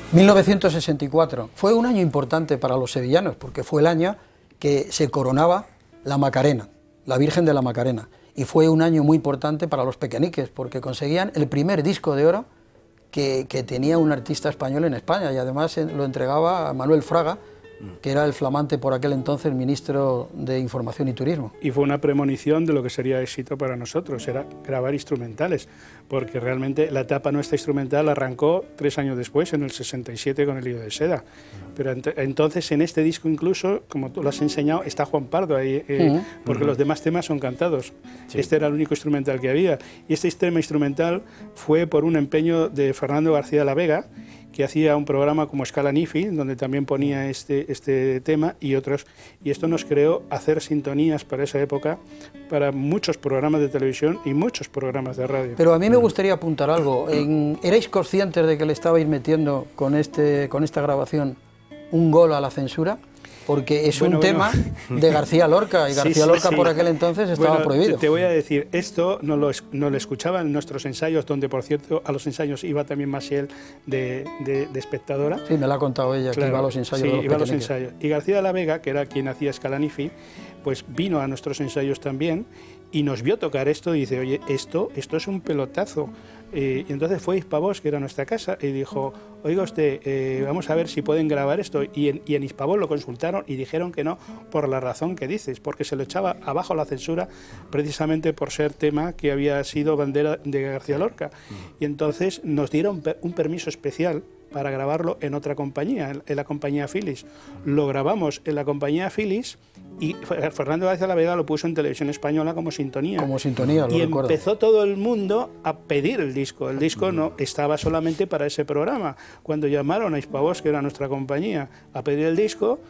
1964. Fue un año importante para los sevillanos, porque fue el año que se coronaba la Macarena, la Virgen de la Macarena. Y fue un año muy importante para los pequeñiques, porque conseguían el primer disco de oro que tenía un artista español en España, y además lo entregaba a Manuel Fraga, que era el flamante por aquel entonces ministro de Información y Turismo. Y fue una premonición de lo que sería éxito para nosotros, era grabar instrumentales, porque realmente la etapa nuestra instrumental arrancó 3 años después, en el 67, con El Lío de Seda. Pero entonces en este disco incluso, como tú lo has enseñado, está Juan Pardo ahí, porque los demás temas son cantados. Sí. Este era el único instrumental que había. Y este tema instrumental fue por un empeño de Fernando García de la Vega, que hacía un programa como Escala Nifi, donde también ponía este tema y otros, y esto nos creó hacer sintonías para esa época, para muchos programas de televisión y muchos programas de radio. Pero a mí me gustaría apuntar algo. ¿Erais conscientes de que le estabais metiendo con esta grabación un gol a la censura? Porque es un tema de García Lorca, y García Lorca por aquel entonces estaba prohibido. Te voy a decir, esto no lo escuchaba en nuestros ensayos, donde por cierto a los ensayos iba también Maciel de espectadora. Sí, me lo ha contado ella, claro, que iba a los ensayos. Sí, iba a los ensayos. Y García de la Vega, que era quien hacía Escala Nifi, pues vino a nuestros ensayos también y nos vio tocar esto y dice, oye, esto es un pelotazo. Y entonces fue Hispavós, que era nuestra casa, y dijo, oiga usted, vamos a ver si pueden grabar esto. Y en Hispavós lo consultaron y dijeron que no, por la razón que dices, porque se lo echaba abajo la censura precisamente por ser tema que había sido bandera de García Lorca. Y entonces nos dieron un permiso especial para grabarlo en otra compañía, en la compañía Philips. Lo grabamos en la compañía Philips y Fernando García de la Vega lo puso en Televisión Española como sintonía. Como sintonía, lo recuerdo. Y empezó todo el mundo a pedir el disco. El disco no estaba solamente para ese programa. Cuando llamaron a Hispavós, que era nuestra compañía, a pedir el disco,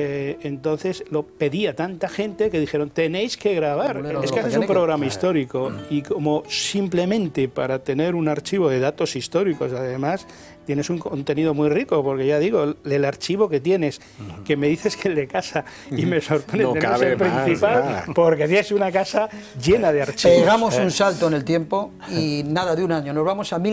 entonces lo pedía tanta gente que dijeron, tenéis que grabar. Es que haces un programa histórico y como simplemente para tener un archivo de datos históricos, además tienes un contenido muy rico, porque ya digo, el archivo que tienes, que me dices que el de casa, y me sorprende no tener el principal, porque tienes una casa llena de archivos. Pegamos un salto en el tiempo y nada de un año, nos vamos a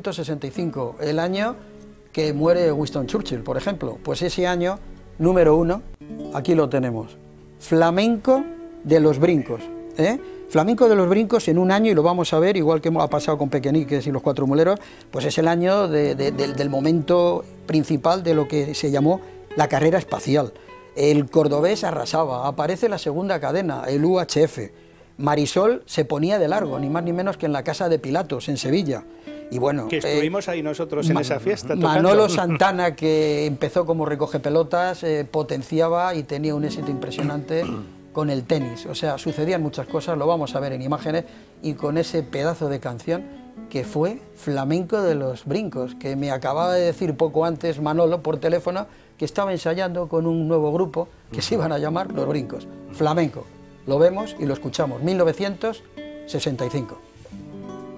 1965, el año que muere Winston Churchill, por ejemplo. Pues ese año, número 1, aquí lo tenemos, Flamenco de los Brincos, Flamenco de los Brincos en un año, y lo vamos a ver, igual que ha pasado con Pequeñiques y los Cuatro Muleros, pues es el año del momento principal de lo que se llamó la carrera espacial. El cordobés arrasaba, aparece la segunda cadena, el UHF, Marisol se ponía de largo, ni más ni menos que en la Casa de Pilatos, en Sevilla. Y bueno, que estuvimos ahí nosotros en esa fiesta tocando. Manolo Santana, que empezó como recoge pelotas, potenciaba y tenía un éxito impresionante con el tenis. O sea, sucedían muchas cosas, lo vamos a ver en imágenes, y con ese pedazo de canción que fue Flamenco de los Brincos, que me acababa de decir poco antes Manolo por teléfono que estaba ensayando con un nuevo grupo que se iban a llamar Los Brincos. Flamenco, lo vemos y lo escuchamos, 1965.